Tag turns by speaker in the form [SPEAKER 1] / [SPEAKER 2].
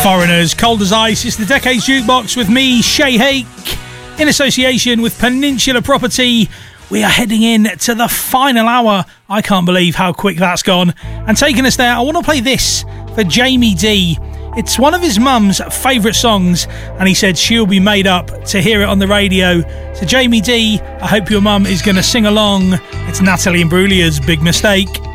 [SPEAKER 1] Foreigners, Cold as Ice. It's the Decades Jukebox with me, Shay Hake, in association with Peninsula Property. We are heading in to the final hour. I can't believe how quick that's gone. And taking us there, I want to play this for Jamie D. It's one of his mum's favourite songs, and he said she'll be made up to hear it on the radio. So Jamie D, I hope your mum is going to sing along. It's Natalie Imbruglia's Big Mistake.